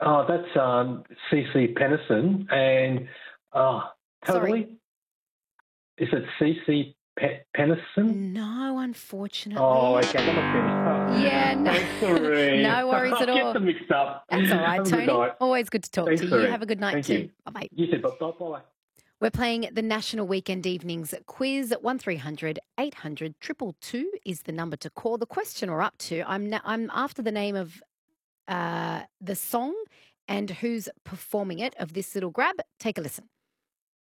Oh, that's CC Pennison and Sorry. totally. Is it CC Pennison? No, unfortunately. Oh, okay, that must be enough. Yeah, no. Thanks, Lorraine. No worries I at get all. them mixed up. That's all right, Have a good Tony. night. Always good to talk Thanks, to you. Lorraine. Have a good night Thank too. you. Bye-bye. You too. Bye. We're playing the National Weekend Evenings quiz. 1300 800 222 is the number to call. The question we're up to, I'm after the name of the song and who's performing it of this little grab. Take a listen.